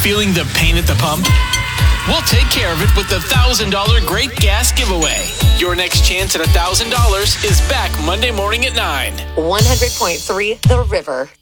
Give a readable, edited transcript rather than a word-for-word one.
Feeling the pain at the pump? We'll take care of it with the $1,000 Great Gas Giveaway. Your next chance at $1,000 is back Monday morning at 9. 100.3 The River.